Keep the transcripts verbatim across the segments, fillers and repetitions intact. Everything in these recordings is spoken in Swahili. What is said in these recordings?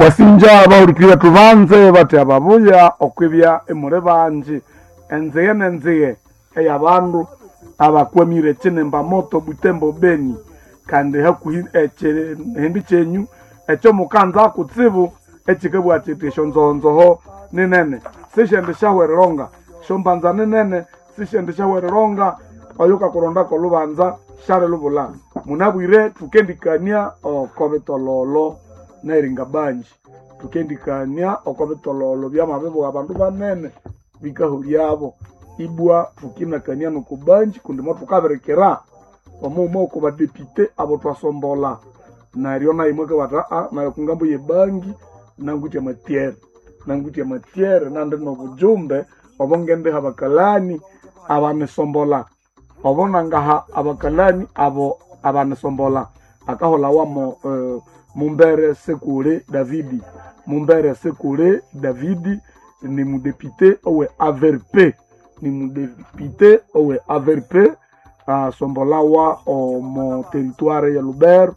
wasinja abahurikira tubanze bati ababuya okwibya emure banje enzeye nenzeye eyabandu abakwemire chinemba moto Butembo Beni kandi hakuhi eche hindi chenyu echo mukanza kutsibu echikebwa chitisho nzonzoho ninene sishende shahweronga shombanza ninene sishende shahweronga oyuka kuronda ko lubanza share lubula munabwire tukendikania okobetololo nairinga banji tukendikania okobetololo byamabebo abantu banene bikahulyabo ibwa tukinakania no kubanji kundimo tukaberekera omumo ko badepite abo twasombola na riona imwe ka bata a na kungambo yebangi nangutia matiere nangutia matiere nande no bujumbe obongende habakalani abanesombola obona ngaha abakalani abo abanesombola akahola wamo uh, Mumbere Sekule Davidi Mumbere Sekule Davidi ni mudepite owe Averpe ni mudepite owe Averpe a sombola wa o mo territoire ya Lubero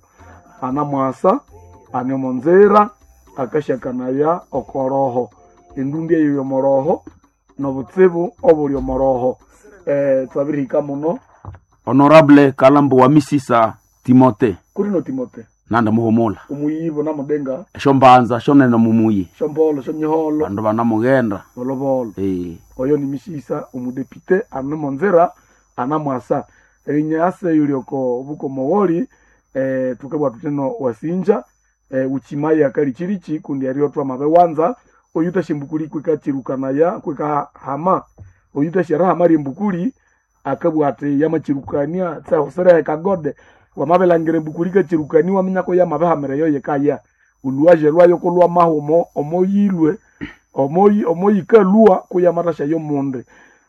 anamwasa anemonzera akashakanaya okoroho indundi yo moroho no butsebu obulyo moroho eh twabirika muno Honorable Kalambo wa Misisa Timote kuri no Timote nanda muhomola umuyibo namudenga shombanza shonene mumuyi shombolo shonyiholo bandu banamugenda bolobolo eh oyo ni Misisa umudepite anemonzera anamwasa rinyase yulioko buko mowoli eh tukabwa tuteno wasinja eh uchimaya akali chirichi kundi ariotwa mabewanza oyuta shimbukuri kwikachirukana ya kwika hama oyuta shiraha mari mbukuri akabwa ati yamachirukania tsa usere kagode wa mabelangire mbukuri kachirukani wa minyako ya mabehamere yo yekaya uluaje lwa yokolwa mahomo omoyilwe omoyi omoyi kalua kuyamarasha yo monde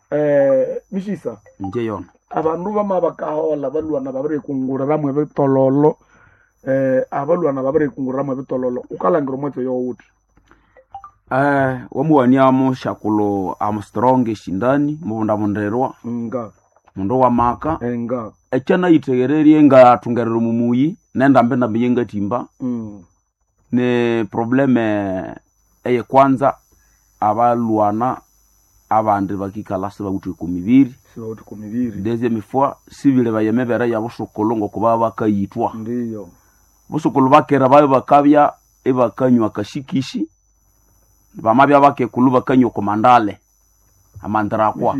eh Misisa nje yona abandu bamabakahola balwana babere kungura ramwe betololo eh abalwana babere kungura ramwe betololo ukalangiro mweto yo uti eh wamuwania mu shakulo am strong shindani mubunda munderwa nga mundu wa maka enga echana itegererie nga tungerero mumuyi nenda mbenda biyenga timba mm ne probleme eye kwanza abalwana abandi bakikala siba utu kumibiri siba utu kumibiri deuxième fois sibile bayemebera ya busokolo ngo kuba bakayitwa ndiyo busokolo bakera bayo bakabya ebakanywa kashikishi bamabya bakekulu bakanywa komandale amandara kwa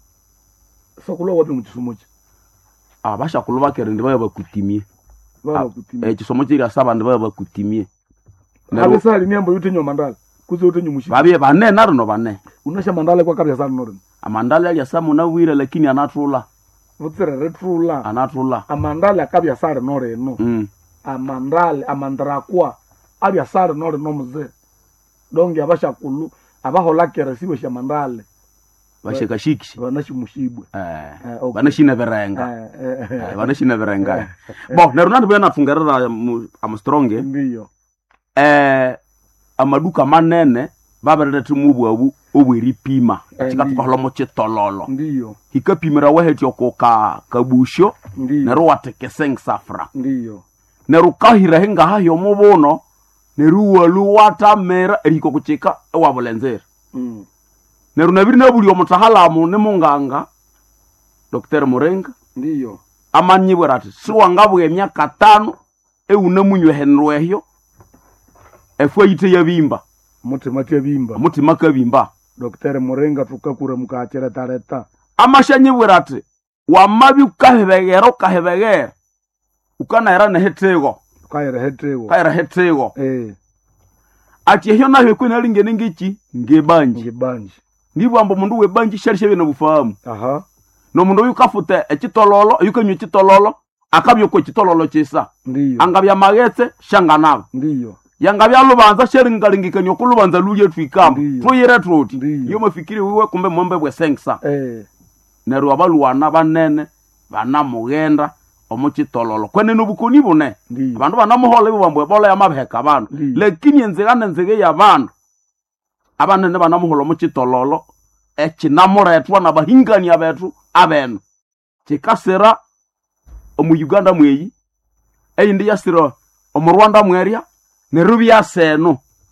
sokulo wapi mutsumoje abasha kulo bakera ndi bayo bakutimie baba kutimie eh kisomo kiri asaba ndi bayo bakutimie nabe sali niambo yute nyoma mandala kuze yute nyumushi babye bane naruno bane unasha mandala kwa kabya sana norin amandala ali asamu na wira lakini anatrula vutsere retrula anatrula amandala kabya sare nore no mm amandala amandara kwa abya sare nore no muze donge abasha kulu abahola kera sibo sha mandale basheka shikshi banashimushibwe eh banashina berenga eh banashina berenga bo nerunandi bwana tungerera am strong ndiyo eh amaduka manene baberere timubu abu obweripima chika tukaholo mo chitololo ndiyo hikapimira waheti okoka kabusho nero watekeseng safra ndiyo nero kahira henga hayo mubono neruwa luwata mera eriko kuchika ewabulenzera mm nero nabiri nabuli omutahalamu nemunganga Doctor Murenga ndiyo amanyibwera ati siwangabwe emyaka tano euna munywe henrwehyo efwe yite yabimba mutima tebimba mutima kabimba Doctor Murenga tukakura mukachera tareta amashanyibwera ati wamabi ukahebegera ukahebegera ukanaera nehetego kaira hetego kaira hetego eh ati ehyo naho kwinalinge ningichi ngebanji ngebanji ngibwambo mundu webanji sharishe na bufahamu aha no mundu yukafute ekitololo yukanyu ekitololo akabyo ko ekitololo chisa ndiyo angabya magetse shanganaba ndiyo yangabya lubanza sheringalingikanya okulubanza lulye twikamba tuyire truti yo mafikiri wiwe kumbe mombe bwe sengsa eh neru abalwana banene banamugenda omukitololo kwene nobukoni bune abantu banamuhola bibambwe bola ya mabheka abantu lakini enzegana nzege yabantu abanene banamuhola omukitololo ekinamuretwa nabahingani abetu abenu kikasira omu Uganda mweyi eyindi yasira omu Rwanda mweria nerubya seno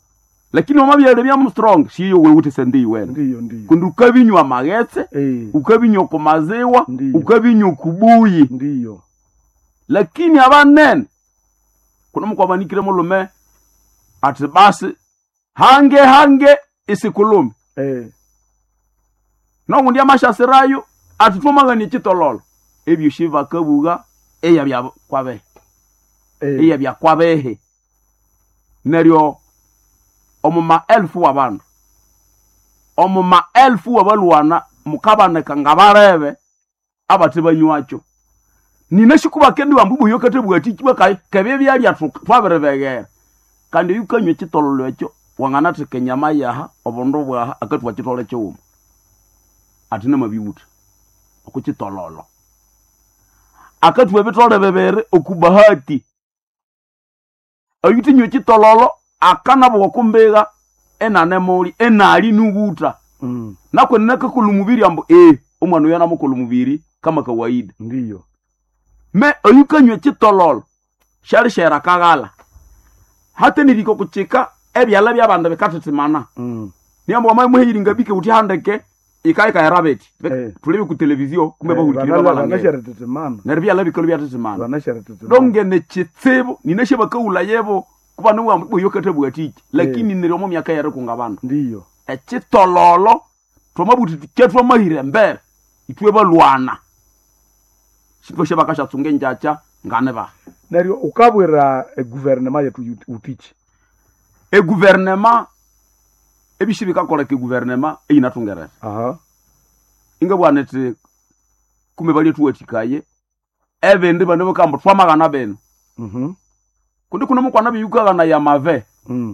lakini wamabyale bya strong siyo wewe utesendi wena ndiyo ndiyo kundi ukabinywa magetse eh ukabinywa ku maziwa Ndiyo. ukabinywa kubuyi ndiyo lakini abanene kuna mukwabanikire mulume ati basi hange hange isikulumi eh no ngundi amashasirayo ati tumagani kitololo ebyo shiva kabuga eya bya kwabe eh eya bya kwabehe neryo omuma elfu wabantu omuma elfu wabalwana mukabaneka ngabarebe abati banywacho nina shikuba kendi wambubu yokate bwati kiba kai kebe byali atwaberebegera kandi yukanywe kitololo ekyo wangana tekenyama yaha obondo bwaha akatwa kitololo ekyo atina mabibuta okukitololo akatwa bitole bebere okubahati ayuti nywe kitololo akana bokumbega enane muri enali nubuta mm nako naka kulumubiri ambo eh omwana yana mukulumubiri kama kawaida ndiyo me ayukanywe kitololo shali shera kagala hata niriko kuchika ebyala byabanda bekatetemana mm niambo amaye muhiringa bike uti handeke ikaika ya rabeti Eh. tulibi ku televiziyo kumbe ba Eh, hurikira banala- bala banasheretetemana nerbyala bikolo byatetemana banasheretetemana donge ne chitsebo ninashe bakaula yebo kuba no wambo yokate bwatiki lakini nero mu myaka yare kungabana ndiyo ekitololo tomabuti ketwa mahire mbere itwe balwana sitwe shebaka shatsunge njacha ngane ba neryo ukabwera e guvernema yetu yut- utichi e gouvernement ebishibika kola ke gouvernement einatungereza aha inga bwanete kume bali tuwatikaye ebende bane bakambo twamagana beno mhm kundi kuna mukwana biyukaga na ya mave mm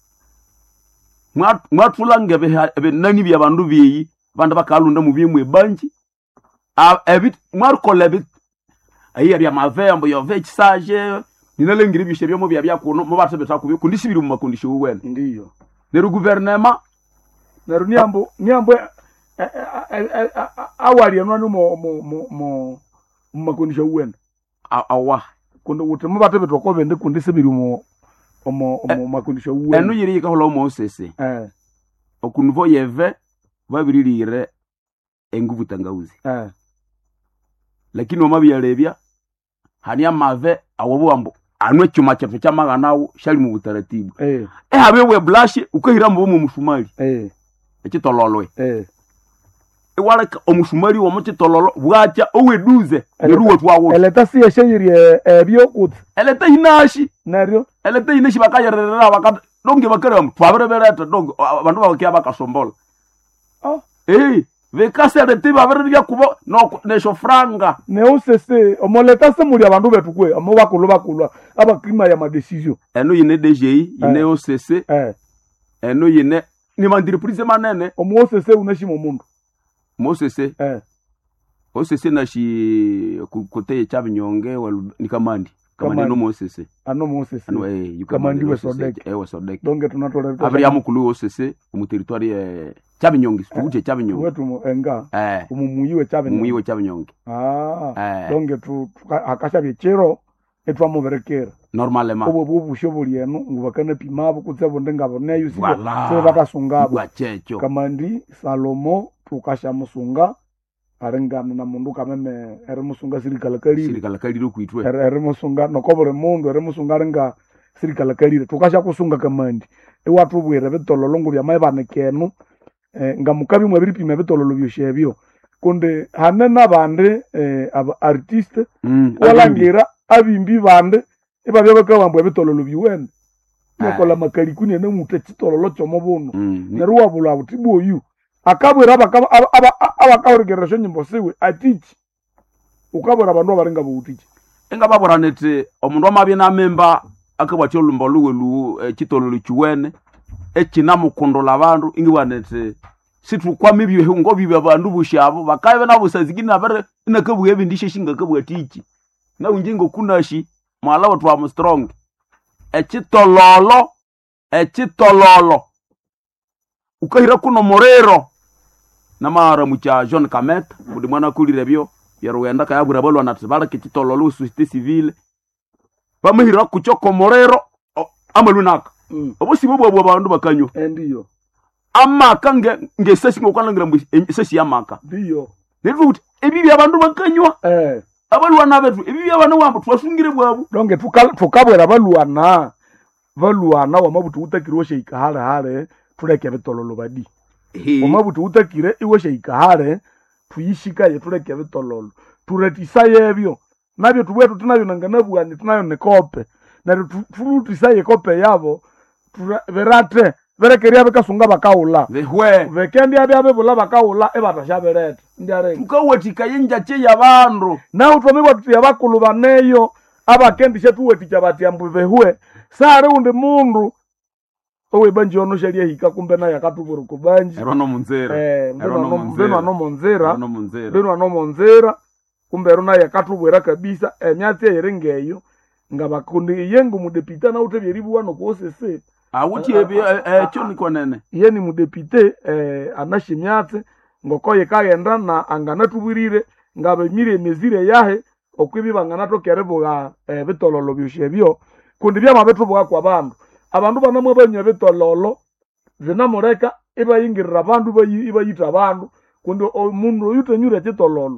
mwatula ngebe ebe nani bya bandu biyi banda bakalunda mu bimwe banji a ebit mwarkola bit ayi bya mave ambo yo vexage ninalengire bishe byo mu bya bya kuno mu batebeta kubi kundi sibiri mu makondisho wene ndiyo neru gouvernement neryo niambo niambo eh, eh, eh, eh, eh, awali anwani mo mo mo mo makondisho wena awa kundi uti mubatebetwa kobende kundi sibiri mo omo omo makondisho wena enu yiri ka hola mo sese eh okunuvo yeve babiririre enguvu tangauzi eh lakini omabyalebya hani amave awobo ambo anwe cyuma cyetu cyamaganawo shali mu butaratibu eh eh habewe blush ukahira mu mu musumali eh ekitololwe eh ewale omusumali wo mu kitololo bwacha oweduze neruwe twawo eleta si yesheyiri ebyo kuti eleta hinashi neryo eleta hinashi bakayerera bakata donge bakara mu twaberebereta donge abantu bakiya bakasombola ah eh vekasere tiba bya kubo no nesho franga neusese omoleta se muri abantu betu kwe amo bakulu bakulu abakima ya ma decision eno yine D G I yine O C C eh eno yine ni mandiri prise manene omosese unashimo mundu mosese eh O C C na shi kukote chabinyonge ni kamandi kamandi no mosese ano mosese ano eh yukamandi we sodek eh we sodek donge tunatolera abri amukulu O C C mu territoire eh chabinyonge tuje chabinyonge wetu mu- enga eh umumuyiwe chabe muyiwe chabinyonge ah Eh. donge tu akasha bichero etwa muberekera normalement obwo bubusho bulieno ngubakana pimabo kutsebo ndengabo neyo sibe Voilà. se batasungabo bwa checho kamandi Salomo tukasha musunga arengana na mundu kameme ere musunga sirikala kalire sirikala kaliro kuitwe ere ere musunga nokobore mundu ere musunga renga sirikala kalire tukasha kusunga kamandi ewatu bwere betololongo bya maibane kenu eh, ngamukabi mwe biripime betololo byoshebyo kunde hanena bande eh, aba artiste mm walangira abimbi bande ebabya bakabambwe betololo biwene Ah. yakola makalikuni ene muta kitololo chomo bono mm neruwa bula butibo yu akabwera abakaba abakaurigeresho nyimbo siwe atichi ukabwera abantu abarenga butichi enga baboranete omundu amabye na memba akabwatyo lumbo luwe lu eh, kitololo chiwene ekina mukondola abantu ingibwanete situkwa mibyo ngo bibya abantu bushabo bakabe nabo sazigina bare inakabuye bindishe shinga kabwatiki na unjingo kunashi mwala watu wa strong ekitololo ekitololo ukahira kuno morero namara mucha John Kamet kudi mwana kulire byo yaruenda kayabura balwa natibala kitololo societe civile bamihira kuchoko morero amalunaka mm. obusimu bwa bwa bandu bakanyo ndiyo amaka nge ngesesi ngokwalangira mbu sesi yamaka ndiyo nevuti ebibi abantu bakanywa eh abalwana betu ebibi abantu wambu twasungire bwabu donge tukabwera balwana balwana wamabuti utakirwe sheika hale hale tuleke bitololo badi wamabuti utakire iwe sheika hale tuyishika ye tuleke bitololo turetisa yebyo nabyo tubwetu tunayo nanganabuani tunayo nekope na tulutisa ye kope yabo verate verekeria bekasunga bakaula vehwe vekendi abya bula bakaula ebatashaberete ndiare tukawetika yenjache yabandu na utomibwa tuti abakulu baneyo abakendi shetuwetika bati ambu vehwe sare unde mundu owe banji ono sheria hika kumbe na yakatuburu kubanji erono munzera eh erono munzera no munzera erono munzera beno no munzera kumbe erona yakatubwera kabisa emyatsi yerengeyo ngabakundi yengu mudepita na utebyeribu wano kwosese awuti ebi ekyo nikonene yeni mudepite eh anashimyatse ngokoye kagenda na anganatubwirire ngabemire emezire yahe okwibi banganatokere bwa eh, bitololo byushebyo kundi byamabetu bwa kwa bandu abandu banamwe banye bitololo zinamureka iba yingirira abandu ibayita abandu kundi omundu yutenyure kitololo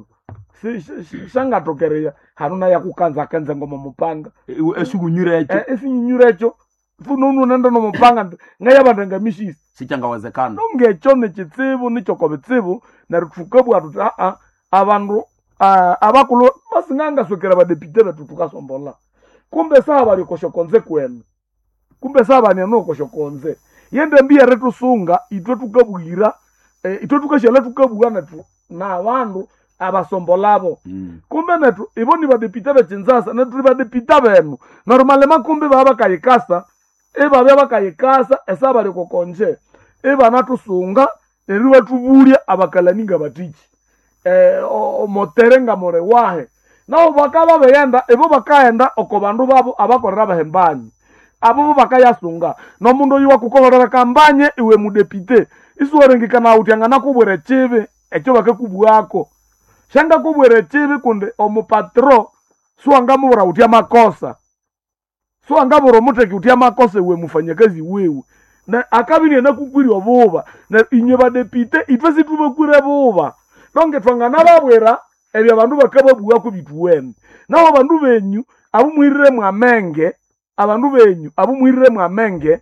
shangatokereya hanuna yakukanza kanza ngoma mupanga esikunyure ekyo esinyure ekyo fununu nendo no mupanga ngaya bandanga mishisi sichangawezekana ngecho nechitsibu nicho kobitsibu na rutukabwa tuti a a abandu abakulu basinganga sokera badepite betu tukasombola kumbe saba likoshokonze kwenu kumbe saba ni no koshokonze yende mbiya retu sunga itwe tukabwira e, itwe tukashela tukabwana tu na abandu abasombolabo mm. kumbe netu iboni badepite bechinzasa netu badepite benu normale makumbe baba kayikasa eba baba kayikasa esaba likokonje eba natusunga eriwa tubulia abakalaninga batiki eh o moterenga more wahe nao bakaba beyenda ebo bakaenda okobandu babo abakorera bahembani abo bakayasunga no mundo yiwa kukorera kambanye iwe mudepite isuwerengikana utyangana kubwere chibe ekyo bakakubwako shanga kubwere chibe kunde omupatro suanga mubura utya makosa suanga buro muteki utya makosa iwe mufanyakazi wewe na akabini na kukwiri obuba na inye badepite itwese tubekwire buba donge twangana babwera ebya abandu bakababwa ko bituwene naho abandu benyu abumwirire mwamenge abandu benyu abumwirire mwamenge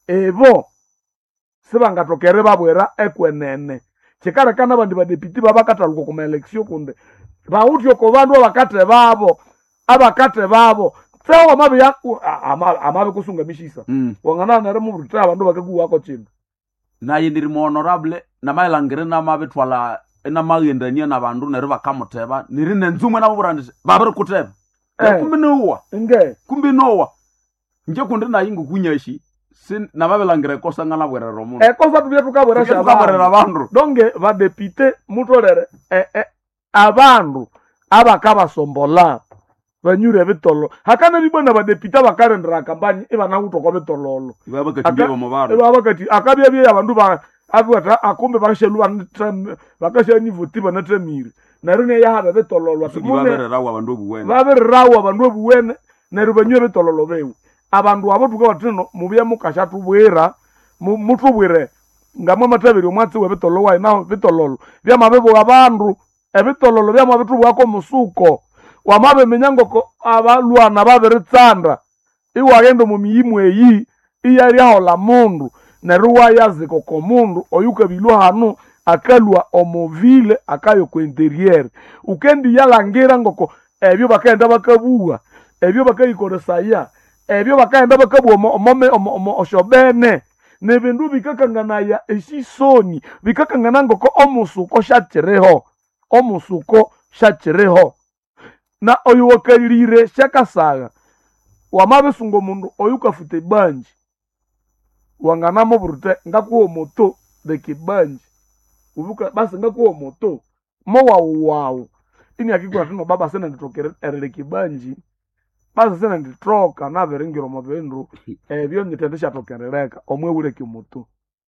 ebo sibangatokere babwera ekwenene chikara kana bandi badepite babakataluko kuma election kunde bawutyo ko bandu abakate babo abakate babo tsewa mabe yaku amabe kusunga mishisa mm. wangana nare mu ruta abandu bakaguwa ko chino naye ndiri mu honorable na mailangire na mabe twala ena magendania na bandu nere bakamuteba niri nenzumwe nabo burandise babere kuteba eh. kumbe nowa nge kumbe nowa nje kundi na yingu kunyashi sin na babelangire kosa ngana bwerero mu e kosa tubye tukabwera sha tukabwera bandu donge ba depute mutolere eh, eh, abandu abakabasombola banyure bitolo hakana libona ba depute bakarendera kampani ibana kutoko bitololo babakatiye mu bandu babakati akabye bye abandu ba abwata akombe bakashelu ban bakashani vuti bana tremire narine ya habe bitololo babere rawa abandu obuwene babere rawa abandu obuwene nerubanywe bitololo bewu abandu abo tuka batino mubye mukasha tubwera mutubwire ngamwe matabiri omwatsi we bitololo wa naho bitololo bya mabebo abandu ebitololo bya mabitu bwako musuko wamabe menyangoko abalwana babere tsanda iwagendo mu miyimwe yi iyari aho la mundu neruwa yaziko ko mundu oyuka bilwa hanu akalwa omovile akayo ku interior ukendi yalangira ngoko ebyo bakaenda bakabuwa ebyo bakayikoresaya ebyo bakaenda bakabuwa omome oshobene nebindu bikakanganaya esisoni bikakangana ngoko omusuko shachireho omusuko shachireho na oyo wakalire shakasaga wamabe sungo mundu oyuka fute banji wangana mo burute ngakuo moto de kibanji ubuka basi ngakuo moto mo wawu wawu ini akikwa tino baba sena nditokere erele kibanji basi sena nditroka na berengiro mabendru eh byo nyitendesha tokerereka omwe ule kimoto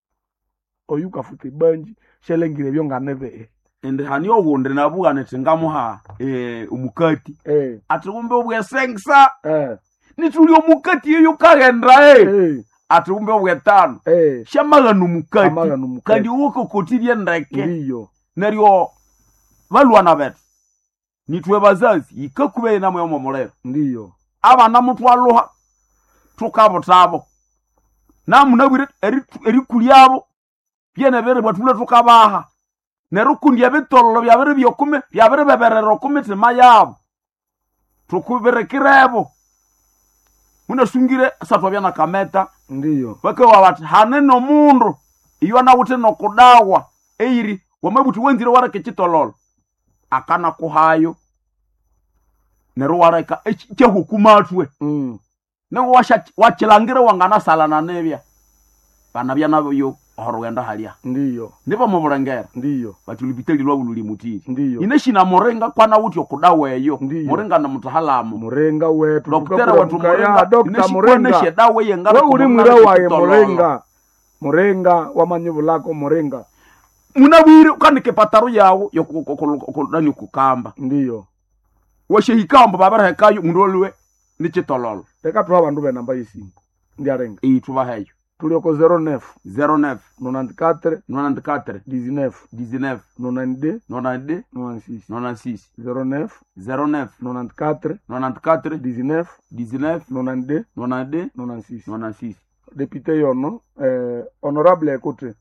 oyuka fute banji shelengire byo nganebe ende hani ogondre nabugane tingamuha eh umukati eh ati kumbe obwesengsa eh nituli omukati yo kagenda eh eh ati umbe wetano eh shamagana umukati amagana umukati kandi uko kotirye ndeke ndiyo neryo balwana betu nitwe bazazi ikakubeye namwe yo momolero ndiyo abana mutwaluha tukabotabo namunabire erikulyabo byene bere batule tukabaha nerukundi abitololo byabere byokume byabere beberero kumitima yabo tukuberekirebo muna sungire satwa byana kameta ndiyo bake wabati hanene omundu iyo nawute nokudawa eiri wamabuti wenzire wareke kitololo akana kuhayo neru wareka ekye hukumatwe mm nengo washa wachilangire wangana sala na nebya bana bya nabyo horwenda halia ndiyo niba mubulengera ndiyo batulibiteli lwa bululi mutiri ndiyo ineshina morenga kwana wuti okudaweyo Ndiyo. morenga na mutahalamu murenga wetu doktera watu morenga dokta murenga shedawe yengara we uri mwira waye murenga murenga wamanyivu lako murenga munabwire ukanike pataru yawo yokukodani kukamba ndiyo washe hikambo babara hekayo mundolwe nichitololo reka tuha bandu be namba yisimu ndiarenga ituba heyo tulioko zero neuf zero neuf nonante-quatre nonante-quatre dix-neuf dix-neuf nonante-deux nonante-deux nonante-six nonante-six zero neuf zero neuf nonante-quatre nonante-quatre dix-neuf dix-neuf nonante-deux nonante-deux nonante-six nonante-six député yono eh, honorable écoute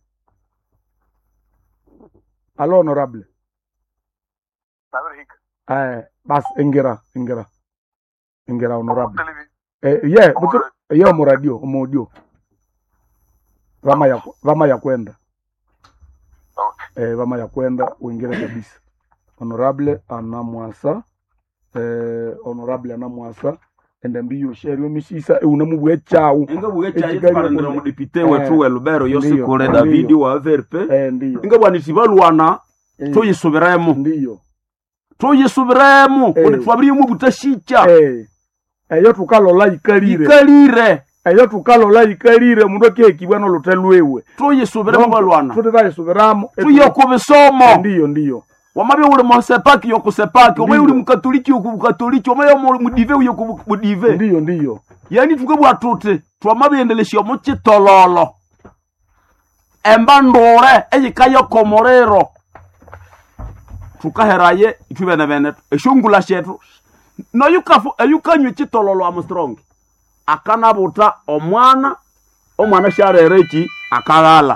allo honorable eh bas ingira ingira ingira honorable eh yeah butu yo mo radio mo audio vama ya vama ya kwenda okay eh vama ya kwenda uingira kabisa honorable anamwasa eh honorable anamwasa ende mbiyo sheri omisisa unamubwe chau inga buge chaye twarandira mu député wetu we Lubero yosikole David wa V R P eh ndiyo inga bwani sibalwana tuyisubiremo ndiyo tuyisubiremo undi twabiri mu butashicha eh eyo tukalola ikalire ikalire eyo tukalola ikalire mundu kekibwa no lutelwewe tuyisubiremo balwana tutayisubiramo tuyokubisomo ndiyo ndiyo wamabye uli mosepaki yokusepaki omaye uli mukatoliki yokubukatoliki omaye uli mudive yokubudive ndiyo ndiyo yani tukebwa tuti twamabendelesya mu kitololo embandure eyikayo komorero tukaheraye itubene bene eshungula shetu no yukafu eyukanywe kitololo Armstrong akanabuta omwana omwana sharereki akagala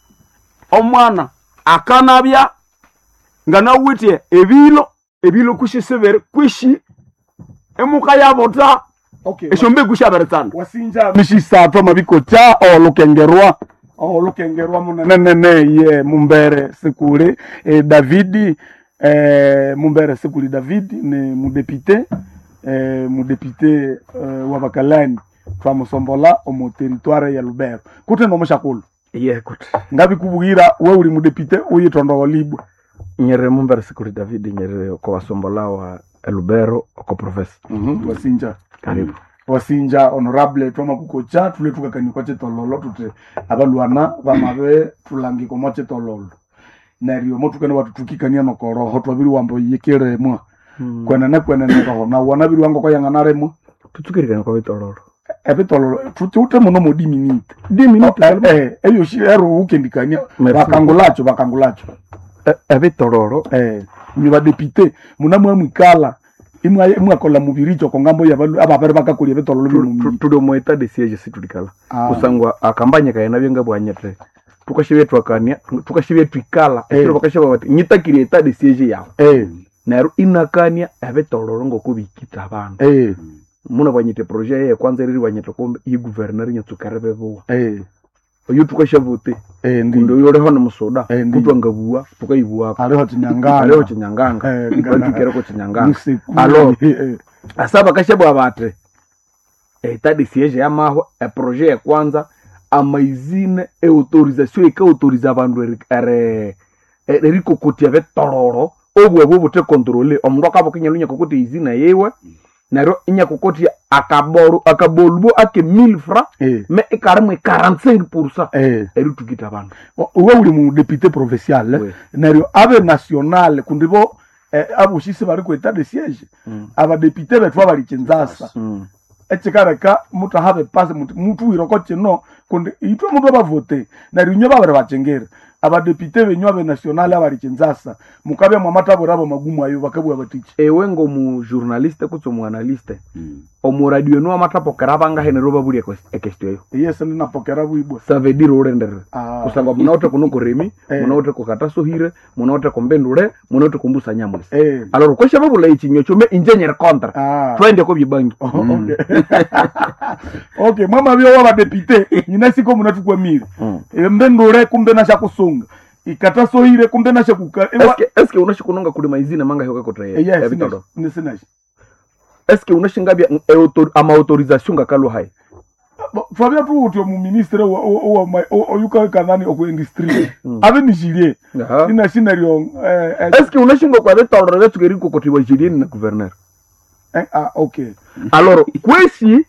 omwana akanabya ngana wite ebilo ebilo kushisebere kwishi emuka yabuta okay eshombe gushaberetana wasinja mishisato mabiko cha olukengerwa olukengerwa munene ye mumbere sikuli eh, David eh, mumbere sikuli David ni mudepite eh, mudepite eh, wa Bakalani twa musombola omu territoire ya Lubero kute no mushakulu ye kute ngabi kubugira we uli mudepite uyitondogo libwa nyere mumbere sikuli David nyere ko wasombola wa Lubero ko professor mhm wasinja karibu wasinja honorable twa makukocha tule tukakanyuka chetololo tute abalwana bamabe tulangi ko moche tololo nario motukane watu tukikania no koroho twabiri wambo yekere mwa hmm. kwena na kwena na kona wana biri wango ko yangana remo tutukirikana ko bitololo ebitololo tutute muno mo di minute di minute oh, eh eh eyo shi ero ukendikania bakangulacho bakangulacho ebitololo eh ni ba député munamwe mwikala imwa imwa kola mubiricho kongambo ya balu ababere bakakuli betololo bimu tudo mo eta de siege situlikala kusangwa akambanye kaena byenga bwanyete tukashibe twakania tukashibe twikala ekiro bakashiba bati nyitakire eta de siege yawo eh nero inakania ebitololo ngo kubikita abantu eh muna banyite projet ye kwanza riri banyite kombe i gouverneur nyatsukarebe bo eh oyo tukashavuti eh ndo yore hono musoda Eh, kutwangabua tukaibuwa aleho tinyanganga aleho chinyanganga Eh, ngandikere ko chinyanganga Musekuru. alo eh asaba kashabwa batre etadi siege yamaho e projet ya kwanza amaizine e autorisation e ka autoriza bandu ere eri kokotia betoloro obwe bwo bote contrôler omundu akabo kinyalunya kokotia izina yewe naro inya kokotia akaboru akabolbo ake mille francs eh me ikarimwe quarante-cinq pour cent eh eri tukita bandu uwe uli mu député provincial Oui. nario abe national kundibo eh, abushise bari ku etat de siège Mm. aba député betwa bali kinzasa mm. echikareka mutu have pasi mutu wiroko chino kundi itwe mutu abavote na rinyo babere bachengera abadepite benyu abe nationale abali chinzasa mukabe mwamatabura abo magumu ayo bakabwa batichi ewe ngo mu journaliste kutso mu analyste mm. omu radio no amatapokera banga henero baburi ekestyo yo yes ndina pokera buibwa ça veut dire urendere ah. kusanga munaote kuno kuremi eh. munaote kukataso hire munaote kombendure munaote kumbusa nyamwe eh. alors ko shaba bula ichinyo chume engineer contra ah. twende ko bibangi oh, mm. okay okay mama byo wa badepite nyina siko munatukwa mire mm. e, mbendure kumbe na shakusunga ikatasohire kumbe na shakuka eske eske unashikunonga kulima izina manga yoka kotraye eh, yes, ebitodo ni sinashi eske unashingabia e autor ama autorisation ngakalo hai Fabia tu uto mu ministre wa o o yuka kanani o industry ave ni jilie ina scenario eh eske unashinga kwa betoro letu geriko kotiwa jilie na gouverneur eh ah okay alors kwesi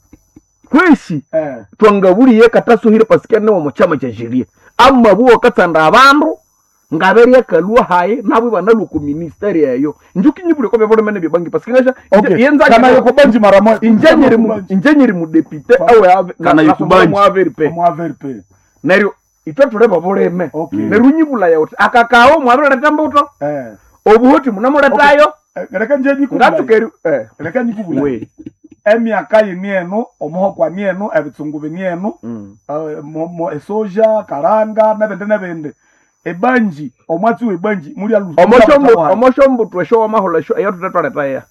kwesi eh twangaburi ye katasohire paske ne mu chama cha jilie amma buo katsanda abandu ngaberia kalua hai nabo banalu ku ministeri yayo njuki nyibure ko bebole mene bibangi paske ngasha yenza kana yoko banji mara moja injenieri mu injenieri mu deputy awe kana yukubanji mu averipe mu averipe nerio itotore babole me okay. nerunyibula yawo akakao mu avera tambuto eh obuhoti munamuretayo reka njenyi kubula ngatukeri eh reka nyikubula we emi akayi nienu omoho kwa nienu ebitsungube nienu mm. uh, mo, mo esoja karanga nabende nabende ebanji omwatsi we banji muri alu omoshombo omoshombo twesho amahola sho ayo tutatwaleta ya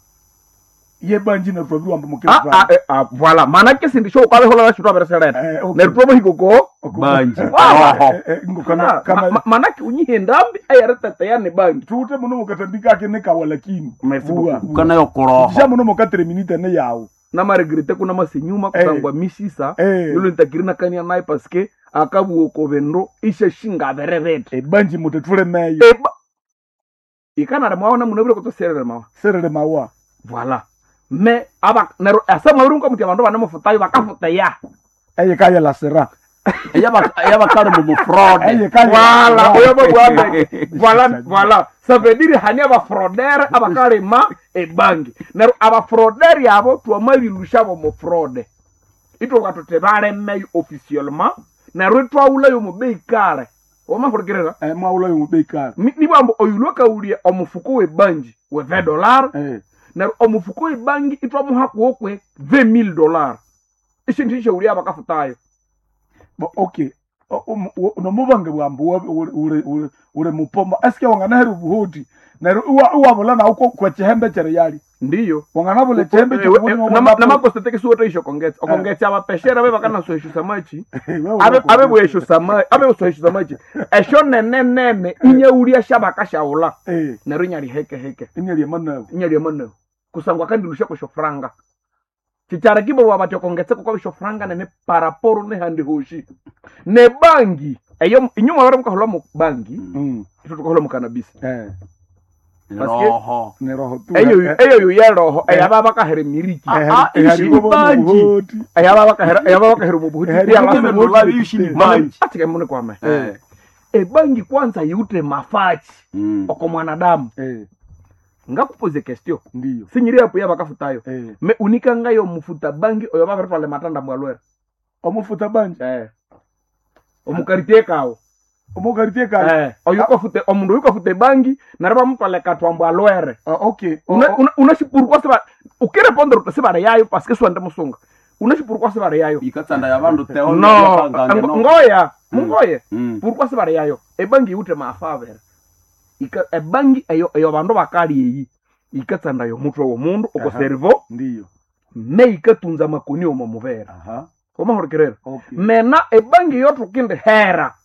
ye banji na twabiwa mbo mukira ah ah ah voilà manake sindi sho kwabe hola basho twabereseleta ne probo hikoko banji ngokana kama manake unyihenda ayareta ya ne banji tute muno mukatambika ke ne kawalakini ukana yokoro kisha muno mukatre minute ne yawo na maregrete kuna masinyuma kusangwa hey. misisa hey. yulo ntakirina kanya naye paske akabu okobendo ishe shinga berevete e banji mutetule meyo e ba... ikana de mawana munabire ko serere mawa serere mawa voilà me aba nero asama urunga muti abandu bana mufutayo bakafuta ya eye kaya la sera yaba yaba kare mu fraud eye kaya voilà oyo bo bwabe voilà voilà ça veut dire hanya ba frauder aba kare ma e bangi nero aba frauder yabo to mali lushabo mo fraude ito kwatote bare me officiellement nero to awula yo mo be kare o ma forgerera eh ma awula yo mo be kare ni bambo oyuloka ulie omufuko we banji we vingt dollars eh na omufuko ibangi itwa muhako okwe vingt mille dollars ishintishe uri abakafutayo bo okay no mubange bwambo ure ure ure mupoma eske wangana heru buhoti na uwa uwa bola na uko kwa chembe chere yali ndiyo wangana bole chembe na makoste teke suoto isho kongetsa okongetsa abapeshera beba kana so isho samachi abe abe bwe isho samachi abe so isho samachi esho nene nene inye uri ashabaka shaula eh na rinyari heke heke inyari manao inyari manao kusangwa kandi lushako shofranga chichara kibo wabati okongetse kwa shofranga nene paraporo ne handi hoshi ne bangi eyo inyuma wara mukahola mu bangi mm ito tukahola mu cannabis eh roho ne roho tu eyo eyo yo ya roho eya baba ka here miriki ah ishi bangi eya baba ka here eya baba ka here mu buhuti ya la ishi ni bangi atike mune kwa me eh e bangi kwanza yute mafachi oko mwanadamu eh ngakupoze question ndiyo sinyiri hapo ya bakafutayo eh me unika ngayo mufuta bangi oyo baba rutwa le matanda mwalwera omufuta bangi eh omukarite kawo omukarite kawo eh oyo ko fute omundu yuko fute bangi na raba mutwa le katwa mwalwere ah okay una una shipuru kwa seba ukere pondro seba yayo parce que swande musunga una shipuru kwa seba yayo ikatsanda ya bandu teo no ngoya mungoye pourquoi seba yayo e bangi yute mafavera ika ebangi ayo ayo bandu bakali yi ikatsanda yo mutwe wo mundu oko servo ndiyo me ikatunza makoni omo muvera aha koma horkerera okay mena ebangi yotu kinde hera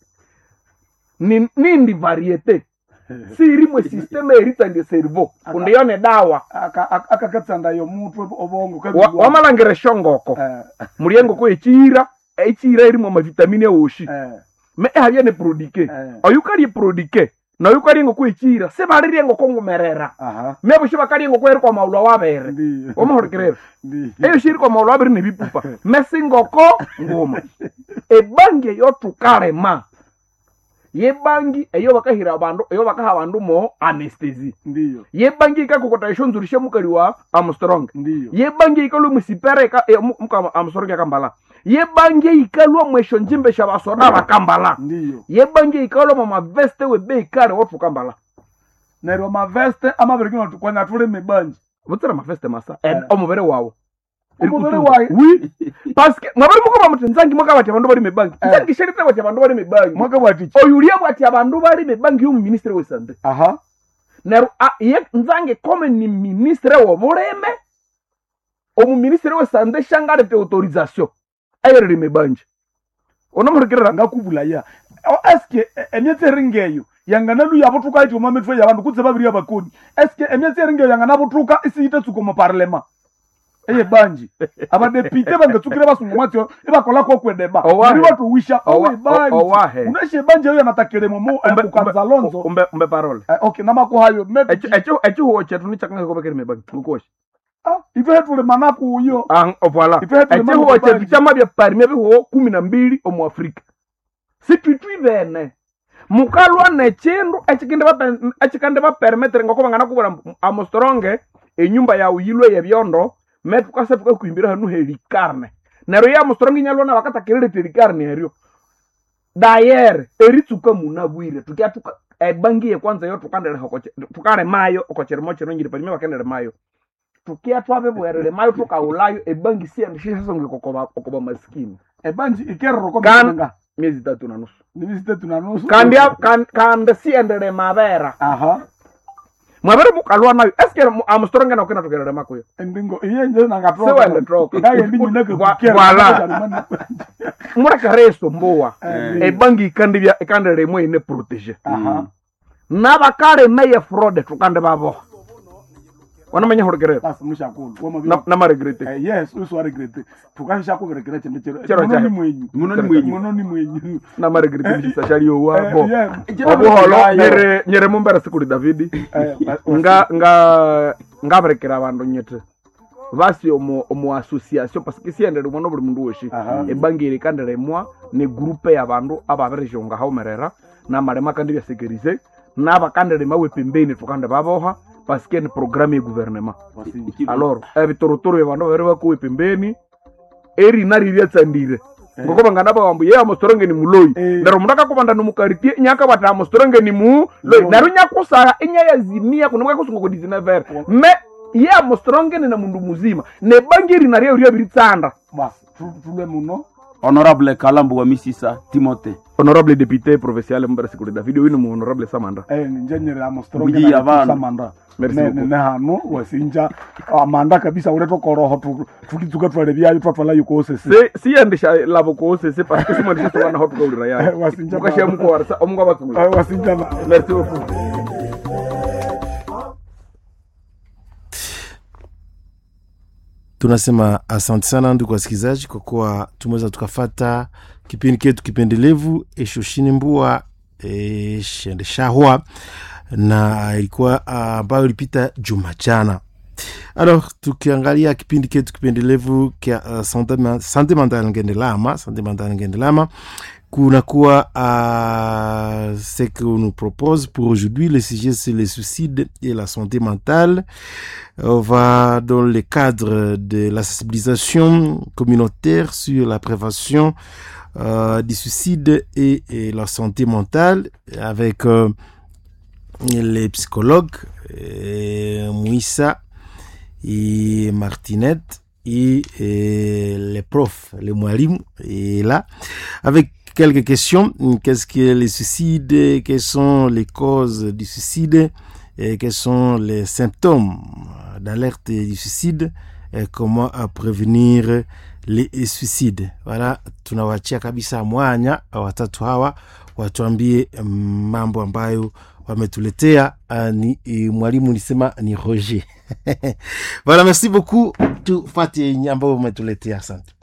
ni nindi variete siri mwe system erita ndi servo kundi yone dawa aka aka katsanda yo mutwe obongo kabi wa, wa malangere shongoko uh, muriengo ko echira echira iri mu vitamine oshi uh, me habye ne produike uh, oyukari produike na yukari ngo kwechira se barire ngo kongumerera aha mebo shiba kari ngo kweri kwa maulwa wabere omo horkerera eyo shiri kwa maulwa wabere ne bipupa mesingoko ngoma e bange yotu karema yebangi eyo bakahira abandu eyo bakaha abandu mo anesthesia ndiyo yebangi ikakokota ishonzurishe mukali wa Armstrong ndiyo yebangi ikalwe musipere ka e, muka Armstrong yakambala yebangi ikalwa mwesho njimbe sha basoda bakambala ndiyo yebangi ikalwa mama veste we be kare watu kambala nero maveste amabirikino tukwanya tule mebanji butsira maveste masa and omubere wawo umubere wawe oui parce que mwabari muko bamutinzangi mwaka bati abandu bari mebangi nzangi sherite bati abandu bari mebangi mwaka bati oyulia bati abandu bari mebangi yo ministre we sande aha nero ye nzangi comme ni ministre wo bureme omu ministre we sande shangare te autorisation ayere mebangi onomurikira ngakubula ya eske emyetse ringeyo yangana lu yabutuka iti umametwe yabantu kutse babiri yabakoni eske emyetse ringeyo yangana butuka isiyite tsuko mu parlement eye banji abadepite bangatsukira basungumwatyo ibakola ko kwedeba ndi watu wisha owe banji unashe banji yo yanatakele momo kukanza lonzo umbe umbe parole okay namako hayo echo echo echo ho chetu ni chakanga ko bekere mebangi kukoshi ah ife tule manaku uyo ah voilà echo ho chetu chama bya parmi biho kumi na mbili omu Afrika sipitwi bene mukalwa nechindu echikinde ba echikande ba permettre ngoko bangana kubura Armstrong enyumba ya uyilwe yebyondo metu kasa tukakuimbira hanu heli karne nero ya Armstrong nyalona wakata kelele teli karne heryo dayer eritsuka munabwire tukia tuka ebangiye kwanza yo tukandele hokoche tukare mayo okochere moche no nyiri palime bakendele mayo tukia twabe bwerele mayo tukaulayo ebangi si andishisha songe kokoba kokoba maskini ebanji ikerro ko mbanga miezi tatu na nusu ni miezi tatu na nusu kandi kan kandi si endele mabera aha mwabere mukalwa nayo eske Armstrong na ukena tokelele makoyo endingo iyenje nangatroka sewa ndetroka ngaye ndi nyuneke kukera wala mura kareso mboa ebangi ikandibya ikandele mwe ine protege aha nabakale meye fraud tukande babo wanamenya horegerera basi mushakulu na na maregrete eh, yes uso regrete tukasha ko regrete chende chero Chero muno chahe. ni mwenyu Muno ni mwenyu. muno ni mwenyu na maregrete bisa shali yo wabo Eh, yeah. obo holo nyere nyere mumbera sikuri David Eh, nga nga ngaberekera abandu nyete basi omu omu association parce que siendele mwono buli mundu weshi Aha. ebangire kandele mwa ni groupe y'abandu ababerejonga haumerera na marema kandi bya sécuriser na bakandele mawe pembeni tukande baboha parce que ni programme ya gouvernement wasi alors ebitorotoro y'abandu bari bakuwe pembeni eri nari lyatsandire ngoko bangana bawambu ye Armstrong ni muloyi Eh. ndaro mundaka kubanda numukaritie nyaka bata Armstrong ni mu loyi naro nyakusara inya yazimia kunoka kusungo dix-neuf me ye Armstrong ni na mundu muzima ne bangiri nari yuri abiritsanda basi tule muno honorable Kalambu wa Misisa Timote honorable député provincial mbara sikuri David winu mu honorable Samanda eh njenye Armstrong Buji ya bana. Samanda Merci ne beaucoup. ne hano wasinja amanda kabisa ureto koroho tu tukituka twale byayo twatwala yuko sese se si andisha labo ko se se parce que c'est moi je te wana hotu kaulira ya wasinja mukashe muko warsa omugwa batulu Eh, wasinja na merci beaucoup. Tunasema asante sana ndugu wasikilizaji kwa kuwa tumeweza tukafata kipindi ketu kipendelevu Eshoshini Mbua e, shende shahwa na ilikuwa ambayo uh, ilipita juma jana. Alors tukiangalia kipindi ketu kipendelevu kia uh, sante, sante mentale ngendelama sante mentale ngendelama kunakuwa uh, ce que nous propose pour aujourd'hui. Le sujet c'est le suicide et la santé mentale. On va dans le cadre de la sensibilisation communautaire sur la prévention euh, du suicide et, et la santé mentale avec euh, les psychologues euh, Mouissa et Martinette et, et les profs, les mwalimu et là avec quelques questions. Qu'est-ce que le suicide? Quelles sont les causes du suicide? Et quels sont les symptômes d'alerte du suicide? Et comment prévenir les suicides? Voilà, tunawachia kabisa mwanya watatu hawa watuambie mambo ambayo wametuletea. Ni mwalimu nisema ni Roger. Voilà, merci beaucoup. Tufate nyambo wametuletea. Asante.